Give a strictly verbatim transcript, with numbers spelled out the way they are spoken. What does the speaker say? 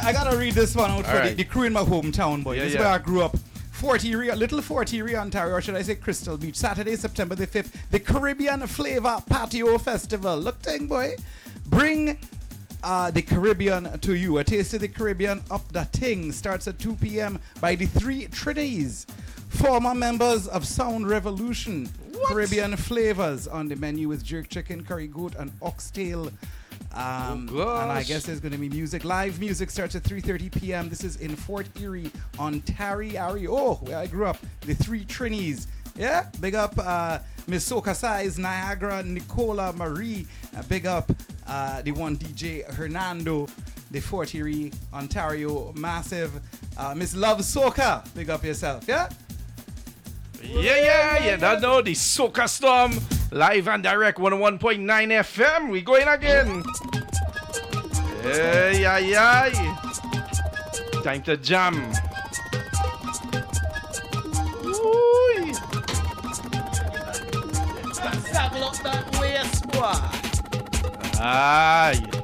I gotta read this one out for right. the, the crew in my hometown, boy. Yeah, this yeah. is where I grew up. forty Rio, Little forty Rio, Ontario, or should I say Crystal Beach, Saturday, September the fifth, the Caribbean Flavor Patio Festival. Look, thing, boy. Bring uh, the Caribbean to you. A taste of the Caribbean up the ting starts at two p.m. by the Three Trinities. Former members of Sound Revolution. What? Caribbean flavors on the menu with jerk chicken, curry goat, and oxtail. Um, Oh, and I gosh. guess there's going to be music. Live music starts at three thirty p.m. This is in Fort Erie, Ontario. Oh, where I grew up. The Three Trinities. Yeah, big up uh, Miss Soca Size, Niagara, Nicola Marie. Uh, big up uh, the one D J Hernando, the Fort Erie, Ontario massive. Uh, Miss Love Soca, big up yourself. Yeah. Yeah, yeah, yeah. That know the Soca Storm live and direct one oh one point nine F M. We going again. Yeah, yeah, yeah. Time to jam. Ooh. Saddle up that waist, boy. Aye.